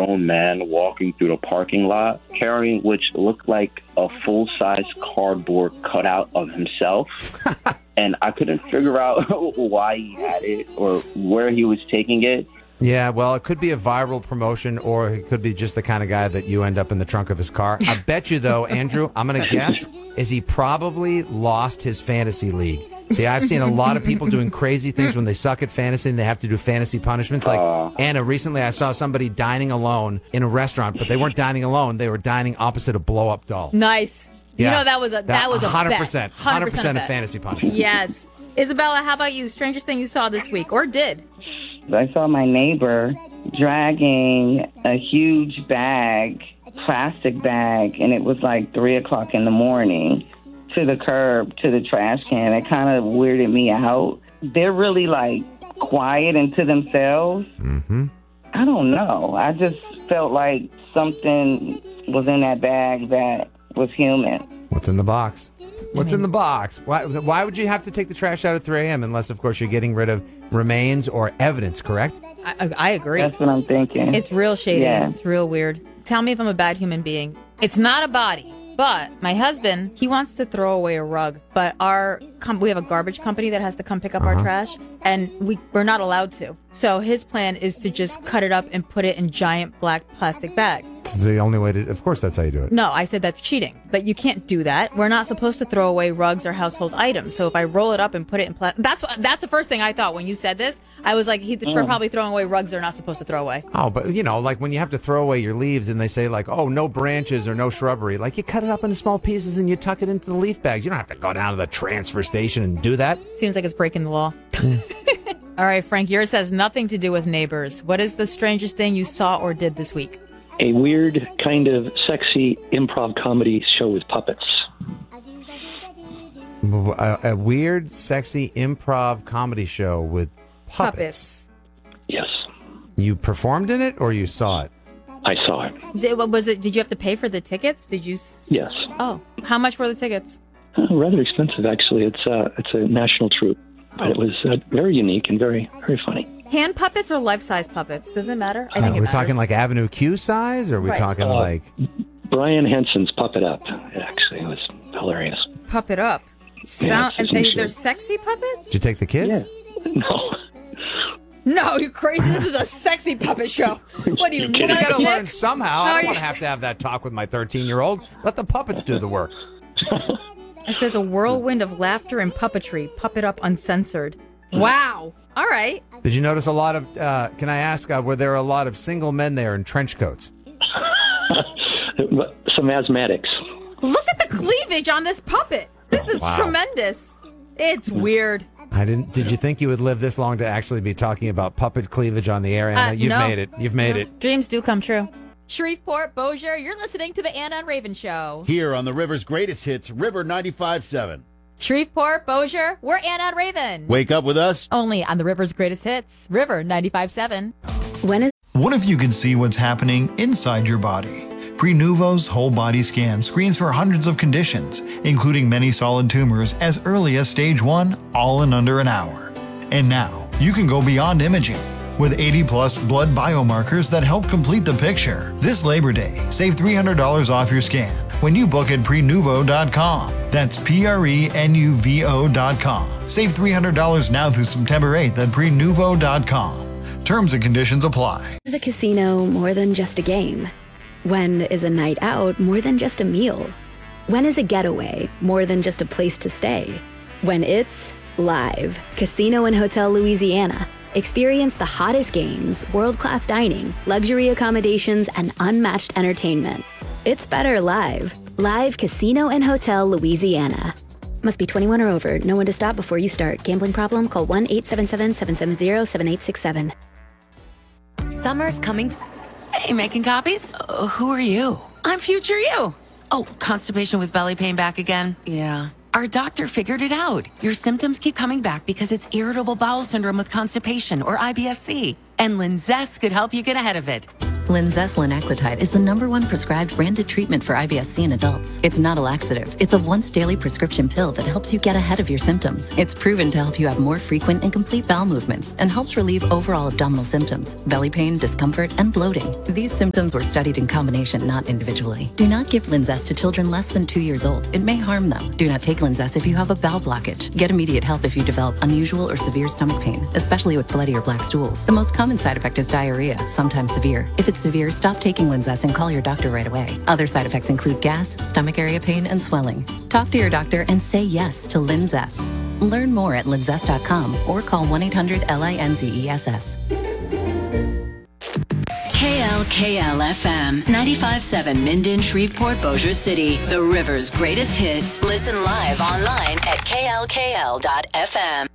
grown man walking through the parking lot carrying which looked like a full-size cardboard cutout of himself. And I couldn't figure out why he had it or where he was taking it. Yeah, well, it could be a viral promotion, or it could be just the kind of guy that you end up in the trunk of his car. I bet you, though, Andrew, I'm going to guess, is he probably lost his fantasy league. See, I've seen a lot of people doing crazy things when they suck at fantasy and they have to do fantasy punishments. Like, Anna, recently I saw somebody dining alone in a restaurant, but they weren't dining alone. They were dining opposite a blow-up doll. Nice. Yeah. You know, that was a 100%. 100% bet. of fantasy punishment. Yes. Isabella, how about you? Strangest thing you saw this week, or did? I saw my neighbor dragging a huge bag, plastic bag, and it was like 3 o'clock in the morning to the curb, to the trash can. It kind of weirded me out. They're really like quiet and to themselves. Mm-hmm. I don't know. I just felt like something was in that bag that was human. What's in the box? What's in the box? Why would you have to take the trash out at 3 a.m. unless, of course, you're getting rid of remains or evidence, correct? I agree. That's what I'm thinking. It's real shady. Yeah. It's real weird. Tell me if I'm a bad human being. It's not a body. But my husband, he wants to throw away a rug. But we have a garbage company that has to come pick up our trash, and we're not allowed to. So his plan is to just cut it up and put it in giant black plastic bags. It's the only way to... Of course, that's how you do it. No, I said that's cheating. But you can't do that. We're not supposed to throw away rugs or household items. So if I roll it up and put it in plastic... That's the first thing I thought when you said this. I was like, we're probably throwing away rugs they're not supposed to throw away. Oh, but, you know, like when you have to throw away your leaves and they say, like, oh, no branches or no shrubbery. Like, you cut it up into small pieces and you tuck it into the leaf bags. You don't have to go down to the transfer station and do that. Seems like it's breaking the law. All right, Frank, yours has nothing to do with neighbors. What is the strangest thing you saw or did this week? A weird kind of sexy improv comedy show with puppets. A weird, sexy improv comedy show with puppets. Yes. You performed in it or you saw it? I saw it. Did you have to pay for the tickets? Yes. Oh, how much were the tickets? Rather expensive, actually. It's a national troupe. But it was very unique and very, very funny. Hand puppets or life-size puppets? Does it matter? I think Are we talking like Avenue Q size, or are we talking like... Brian Henson's Puppet Up. It was hilarious. Puppet Up. They're sexy puppets? Did you take the kids? Yeah. No. No, you're crazy. This is a sexy puppet show. What do you You got to learn somehow. I don't want to have that talk with my 13-year-old. Let the puppets do the work. It says a whirlwind of laughter and puppetry. Puppet Up Uncensored. Wow. All right. Did you notice a lot of, can I ask, were there a lot of single men there in trench coats? Some asthmatics. Look at the cleavage on this puppet. This is tremendous. It's weird. Did you think you would live this long to actually be talking about puppet cleavage on the air, Anna? You've made it. You've made it. Dreams do come true. Shreveport, Bossier, you're listening to the Anna and Raven Show. Here on the River's greatest hits, River 95.7. Shreveport, Bossier, we're Anna and Raven. Wake up with us. Only on the River's greatest hits, River 95.7. What if you could see what's happening inside your body? Prenuvo's whole body scan screens for hundreds of conditions, including many solid tumors as early as stage 1, all in under an hour. And now, you can go beyond imaging. With 80-plus blood biomarkers that help complete the picture. This Labor Day, save $300 off your scan when you book at Prenuvo.com. That's Prenuvo.com. Save $300 now through September 8th at Prenuvo.com. Terms and conditions apply. Is a casino more than just a game? When is a night out more than just a meal? When is a getaway more than just a place to stay? When it's live. Casino and Hotel Louisiana. Experience the hottest games, world-class dining, luxury accommodations, and unmatched entertainment. It's better live. Live Casino and Hotel Louisiana. Must be 21 or over. Know when to stop before you start. Gambling problem? Call 1-877-770-7867. Summer's coming. Hey, making copies? Who are you? I'm future you. Oh, constipation with belly pain back again? Yeah. Our doctor figured it out. Your symptoms keep coming back because it's irritable bowel syndrome with constipation, or IBS-C. And Linzess could help you get ahead of it. Linzess linaclotide is the #1 prescribed branded treatment for IBS-C in adults. It's not a laxative. It's a once-daily prescription pill that helps you get ahead of your symptoms. It's proven to help you have more frequent and complete bowel movements and helps relieve overall abdominal symptoms, belly pain, discomfort, and bloating. These symptoms were studied in combination, not individually. Do not give Linzess to children less than 2 years old. It may harm them. Do not take Linzess if you have a bowel blockage. Get immediate help if you develop unusual or severe stomach pain, especially with bloody or black stools. The most common side effect is diarrhea, sometimes severe. If it's severe, stop taking Linzess and call your doctor right away. Other side effects include gas, stomach area pain, and swelling. Talk to your doctor and say yes to Linzess. Learn more at linzess.com or call 1-800-LINZESS. KLKL-FM 95.7 Minden, Shreveport, Bossier City. The River's greatest hits. Listen live online at klkl.fm.